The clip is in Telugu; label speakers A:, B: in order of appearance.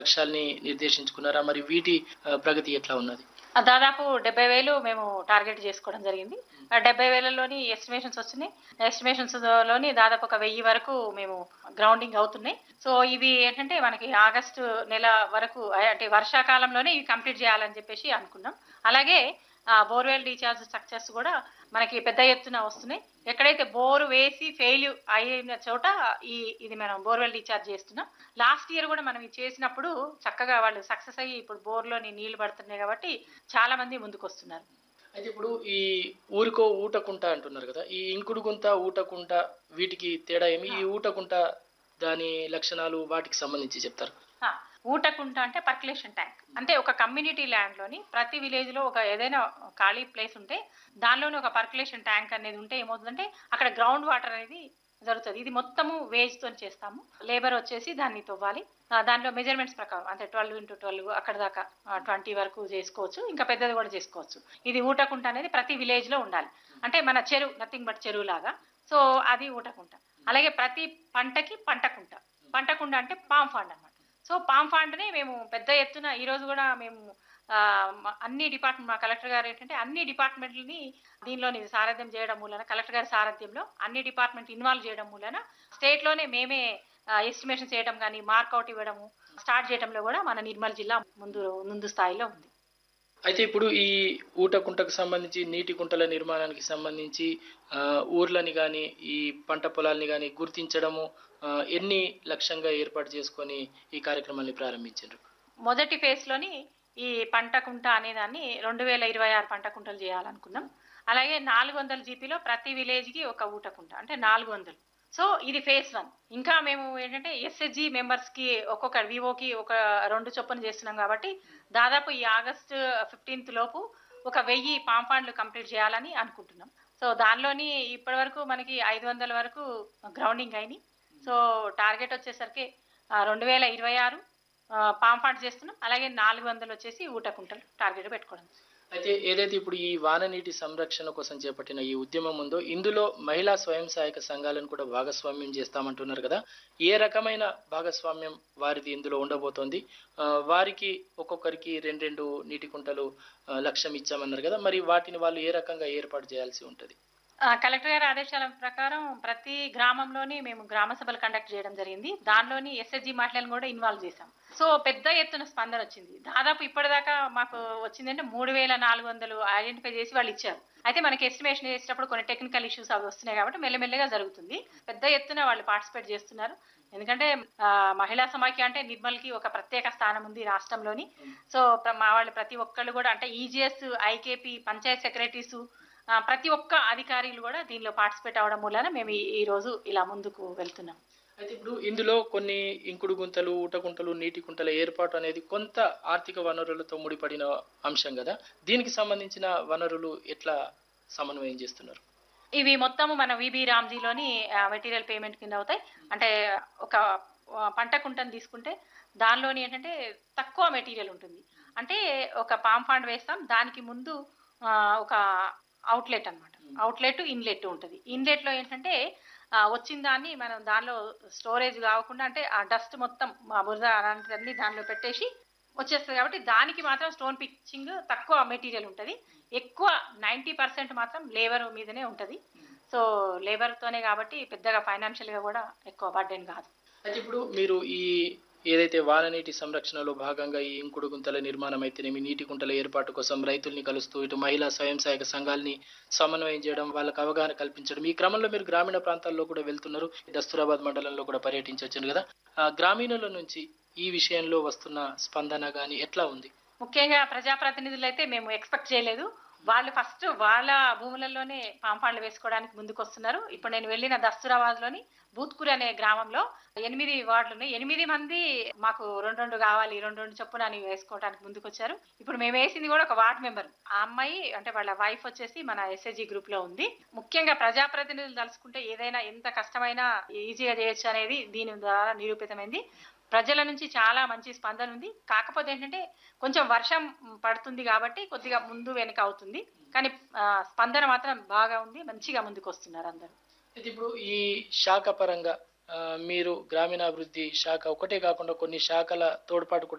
A: లక్ష్యాల్ని నిర్దేశించుకున్నారా? మరి వీటి ప్రగతి ఎట్లా ఉన్నది?
B: దాదాపు 70,000 మేము టార్గెట్ చేసుకోవడం జరిగింది. 70,000లోని ఎస్టిమేషన్స్ వచ్చినాయి. ఎస్టిమేషన్స్‌లోని దాదాపు ఒక 1000 వరకు మేము గ్రౌండింగ్ అవుతున్నాయి. సో, ఇవి ఏంటంటే మనకి ఆగస్టు నెల వరకు అంటే వర్షాకాలంలోనే ఇవి కంప్లీట్ చేయాలని చెప్పేసి అనుకున్నాం. అలాగే బోర్‌వెల్ రీచార్జ్ స్ట్రక్చర్స్ కూడా మనకి పెద్ద ఎత్తున వస్తున్నాయి. ఎక్కడైతే బోర్ వేసి ఫెయిల్యూర్ అయిన చోట ఇది మనం బోర్‌వెల్ రీచార్జ్ చేస్తున్నాం. లాస్ట్ ఇయర్ కూడా మనం ఇది చేసినప్పుడు చక్కగా వాళ్ళు సక్సెస్ అయ్యి ఇప్పుడు బోర్‌లోని నీళ్లు పడుతున్నాయి కాబట్టి చాలా మంది ముందుకొస్తున్నారు.
A: అయితే ఇప్పుడు ఈ ఊరికో ఊటకుంట అంటున్నారు కదా! ఈ ఇంకుడు గుంత, ఊటకుంట వీటికి తేడా ఏమి? ఈ ఊటకుంట దాని లక్షణాలు వాటికి సంబంధించి చెప్తారా?
B: ఊటకుంట అంటే పర్కులేషన్ ట్యాంక్. అంటే ఒక కమ్యూనిటీ ల్యాండ్‌లోని ప్రతి విలేజ్‌లో ఒక ఏదైనా ఖాళీ ప్లేస్ ఉంటే దానిలోనే ఒక పర్కులేషన్ ట్యాంక్ అనేది ఉంటే ఏమవుతుందంటే అక్కడ గ్రౌండ్ వాటర్ అనేది జరుగుతది. ఇది మొత్తము వేజ్‌తోని చేస్తాము. లేబర్ వచ్చేసి దాన్ని తవ్వాలి. దాంట్లో మెజర్‌మెంట్స్ ప్రకారం అంటే 12x12 అక్కడి దాకా 20 వరకు చేసుకోవచ్చు. ఇంకా పెద్దది కూడా చేసుకోవచ్చు. ఇది ఊటకుంట అనేది ప్రతి విలేజ్‌లో ఉండాలి. అంటే మన చెరువు నథింగ్ బట్ చెరువులాగా. సో, అది ఊటకుంట. అలాగే ప్రతి పంటకి పంటకుంట. పంటకుంట అంటే పామ్ ఫండ్ అన్నమాట. సో, పామ్ ఫండ్‌ని మేము పెద్ద ఎత్తున ఈరోజు కూడా మేము అన్ని మా కలెక్టర్ గారు ఏంటంటే అన్ని డిపార్ట్మెంట్‌లని దీనిలోని సారథ్యం చేయడం మూలన కలెక్టర్ గారి సారథ్యంలో అన్ని డిపార్ట్మెంట్ ఇన్వాల్వ్ చేయడం మూలన స్టేట్‌లోనే మేమే ఎస్టిమేషన్ చేయడం గానీ, మార్కౌట్ ఇవ్వడము స్టార్ట్ చేయడంలో కూడా మన నిర్మల్ జిల్లా ముందు స్థాయిలో ఉంది.
A: అయితే ఇప్పుడు ఈ ఊటకుంటకు సంబంధించి, నీటి కుంటల నిర్మాణానికి సంబంధించి ఊర్లని గానీ, ఈ పంట పొలాల్ని గానీ గుర్తించడము ఎన్ని లక్ష్యంగా ఏర్పాటు చేసుకొని ఈ కార్యక్రమాన్ని ప్రారంభించిండ్రు?
B: మొదటి ఫేజ్‌లోని ఈ పంట కుంట అనేదాన్ని 2026 పంట కుంటలు చేయాలనుకున్నాం. అలాగే 400 జీపీలో ప్రతి విలేజ్‌కి ఒక ఊటకుంట అంటే 400. సో, ఇది ఫేజ్ 1. ఇంకా మేము ఏంటంటే ఎస్‌హెచ్‌జీ మెంబర్స్‌కి ఒక్కొక్క వీఓకి ఒక 2 చొప్పున చేస్తున్నాం కాబట్టి దాదాపు ఈ ఆగస్టు 15 లోపు ఒక 1000 పామ్ ఫండ్‌లు కంప్లీట్ చేయాలని అనుకుంటున్నాం. సో, దానిలోని ఇప్పటివరకు మనకి 500 వరకు గ్రౌండింగ్ అయినాయి. సో, టార్గెట్ వచ్చేసరికి 2026 పామ్ ఫండ్ చేస్తున్నాం. అలాగే 400 వచ్చేసి ఊటకుంటలు టార్గెట్ పెట్టుకోవడం.
A: అయితే ఏదైతే ఇప్పుడు ఈ వాన నీటి సంరక్షణ కోసం చేపట్టిన ఈ ఉద్యమం ఉందో ఇందులో మహిళా స్వయం సహాయక సంఘాలను కూడా భాగస్వామ్యం చేస్తామంటున్నారు కదా! ఏ రకమైన భాగస్వామ్యం వారిది ఇందులో ఉండబోతోంది? వారికి ఒక్కొక్కరికి 2 నీటి కుంటలు లక్ష్యం ఇచ్చామన్నారు కదా! మరి వాటిని వాళ్ళు ఏ రకంగా ఏర్పాటు చేయాల్సి ఉంటది?
B: కలెక్టర్ గారి ఆదేశాల ప్రకారం ప్రతి గ్రామంలోని మేము గ్రామ సభలు కండక్ట్ చేయడం జరిగింది. దానిలోని ఎస్‌హెచ్‌జీ మహిళలను కూడా ఇన్వాల్వ్ చేశాం. సో, పెద్ద ఎత్తున స్పందన వచ్చింది. దాదాపు ఇప్పటిదాకా మాకు వచ్చిందంటే 3400 ఐడెంటిఫై చేసి వాళ్ళు ఇచ్చారు. అయితే మనకి ఎస్టిమేషన్ చేసేటప్పుడు కొన్ని టెక్నికల్ ఇష్యూస్ అవి వస్తున్నాయి కాబట్టి మెల్లమెల్లగా జరుగుతుంది. పెద్ద ఎత్తున వాళ్ళు పార్టిసిపేట్ చేస్తున్నారు. ఎందుకంటే మహిళా సమాఖ్య అంటే నిర్మల్‌కి ఒక ప్రత్యేక స్థానం ఉంది రాష్ట్రంలోని. సో, మా వాళ్ళు ప్రతి ఒక్కళ్ళు కూడా అంటే ఈజీఎస్, ఐకేపీ, పంచాయత్ సెక్రటరీసు ప్రతి ఒక్క అధికారులు కూడా దీనిలో పార్టిసిపేట్ అవ్వడం మూలన మేము ఈ రోజు ఇలా ముందుకు వెళ్తున్నాం.
A: అయితే ఇప్పుడు ఇందులో కొన్ని ఇంకుడు గుంతలు, ఊట గుంటలు, నీటి కుంటల ఏర్పాటు అనేది కొంత ఆర్థిక వనరులతో ముడిపడిన అంశం కదా! దీనికి సంబంధించిన వనరులు ఎట్లా సమన్వయం చేస్తున్నారు?
B: ఇవి మొత్తము మన విబి రామ్జీలోని మెటీరియల్ పేమెంట్ కింద అవుతాయి. అంటే ఒక పంట కుంటను తీసుకుంటే దానిలోని ఏంటంటే తక్కువ మెటీరియల్ ఉంటుంది. అంటే ఒక పామ్ ఫండ్ వేస్తాం. దానికి ముందు ఒక అవుట్‌లెట్ అన్నమాట. అవుట్‌లెట్, ఇన్‌లెట్ ఉంటది. ఇన్‌లెట్‌లో ఏంటంటే వచ్చిన దాన్ని మనం దానిలో స్టోరేజ్ కాకుండా అంటే ఆ డస్ట్ మొత్తం బురద అలాంటివన్నీ దానిలో పెట్టేసి వచ్చేస్తది కాబట్టి దానికి మాత్రం స్టోన్ పిచ్చింగ్ తక్కువ మెటీరియల్ ఉంటది. ఎక్కువ 90% మాత్రం లేబర్ మీదనే ఉంటది. సో, లేబర్‌తోనే కాబట్టి పెద్దగా ఫైనాన్షియల్‌గా కూడా ఎక్కువ బర్డెన్ కాదు.
A: అయితే ఇప్పుడు మీరు ఈ ఏదైతే వాన నీటి సంరక్షణలో భాగంగా ఈ ఇంకుడు గుంతల నిర్మాణం అయితేనేమి, నీటి కుంటల ఏర్పాటు కోసం రైతుల్ని కలుస్తూ ఇటు మహిళా స్వయం సహాయక సంఘాల్ని సమన్వయం చేయడం, వాళ్ళకి అవగాహన కల్పించడం. ఈ క్రమంలో మీరు గ్రామీణ ప్రాంతాల్లో కూడా వెళ్తున్నారు. దస్తూరాబాద్ మండలంలో కూడా పర్యటించొచ్చారు కదా! గ్రామీణుల నుంచి ఈ విషయంలో వస్తున్న స్పందన గాని ఎట్లా ఉంది?
B: ముఖ్యంగా ప్రజాప్రతినిధులైతే మేము ఎక్స్‌పెక్ట్ చేయలేదు. వాళ్ళు ఫస్ట్ వాళ్ళ భూములలోనే పామ్ ఫండ్‌లు వేసుకోవడానికి ముందుకొస్తున్నారు. ఇప్పుడు నేను వెళ్ళిన దస్తూరాబాద్‌లోని బూత్కూర్ అనే గ్రామంలో 8 వార్డులున్నాయి. 8 మంది మాకు 2 కావాలి, 2 చొప్పున అని వేసుకోవడానికి ముందుకొచ్చారు. ఇప్పుడు మేము వేసింది కూడా ఒక వార్డ్ మెంబర్. ఆ అమ్మాయి అంటే వాళ్ళ వైఫ్ వచ్చేసి మన ఎస్‌హెచ్‌జీ గ్రూప్‌లో ఉంది. ముఖ్యంగా ప్రజాప్రతినిధులు తలుచుకుంటే ఏదైనా ఎంత కష్టమైనా ఈజీగా చేయొచ్చు అనేది దీని ద్వారా నిరూపితమైంది. ప్రజల నుంచి చాలా మంచి స్పందన ఉంది. కాకపోతే ఏంటంటే కొంచెం వర్షం పడుతుంది కాబట్టి కొద్దిగా ముందు వెనక అవుతుంది. కానీ స్పందన మాత్రం బాగా ఉంది. మంచిగా ముందుకొస్తున్నారు అందరూ.
A: అయితే ఇప్పుడు ఈ శాఖ పరంగా మీరు గ్రామీణాభివృద్ధి శాఖ ఒకటే కాకుండా కొన్ని శాఖల తోడ్పాటు కూడా